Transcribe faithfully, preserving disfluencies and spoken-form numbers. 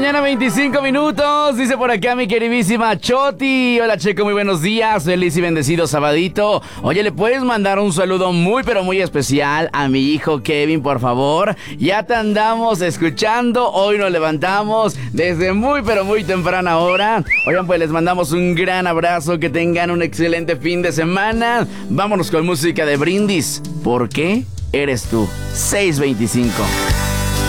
mañana, veinticinco minutos. Dice por acá mi queridísima Choti. Hola, Checo, muy buenos días. Feliz y bendecido sabadito. Oye, ¿le puedes mandar un saludo muy, pero muy especial a mi hijo Kevin, por favor? Ya te andamos escuchando. Hoy nos levantamos desde muy, pero muy temprana hora. Oigan, pues les mandamos un gran abrazo. Que tengan un excelente fin de semana. Vámonos con música de Brindis. ¿Por qué eres tú? seis veinticinco.